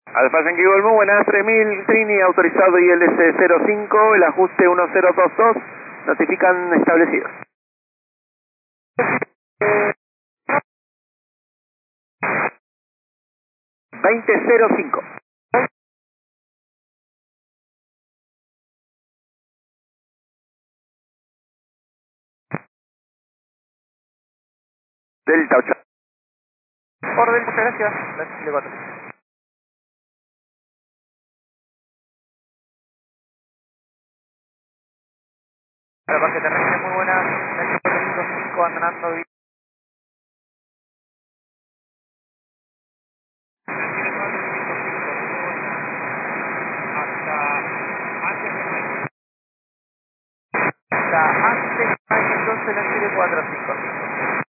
Alfa Yankee Golf, muy buenas, 3000 Trini, autorizado ILC 05, el ajuste 1022, notifican establecidos. 2005. Delta 8. Orden, muchas gracias. La 4. La parte terrestre muy buena, la 455 andando bien. Hasta antes de entonces la 745.